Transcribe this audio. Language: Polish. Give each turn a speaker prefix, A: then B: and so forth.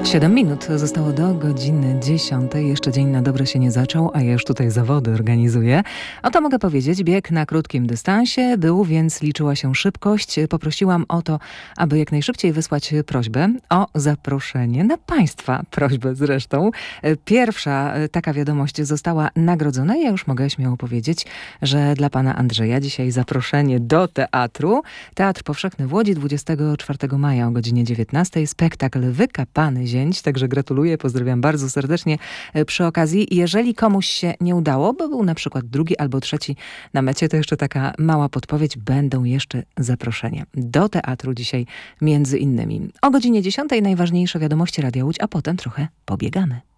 A: 7 minut zostało do godziny 10. Jeszcze dzień na dobre się nie zaczął, a ja już tutaj zawody organizuję. Oto mogę powiedzieć, bieg na krótkim dystansie był, więc liczyła się szybkość. Poprosiłam o to, aby jak najszybciej wysłać prośbę o zaproszenie, na Państwa prośbę zresztą. Pierwsza taka wiadomość została nagrodzona. Ja już mogę śmiało powiedzieć, że dla pana Andrzeja dzisiaj zaproszenie do teatru. Teatr Powszechny w Łodzi 24 maja o godzinie 19. Spektakl Wykapany Zięć. Także gratuluję, pozdrawiam bardzo serdecznie przy okazji. Jeżeli komuś się nie udało, bo był na przykład drugi albo trzeci na mecie, to jeszcze taka mała podpowiedź. Będą jeszcze zaproszenia do teatru dzisiaj między innymi. O godzinie 10 najważniejsze wiadomości Radia Łódź, a potem trochę pobiegamy.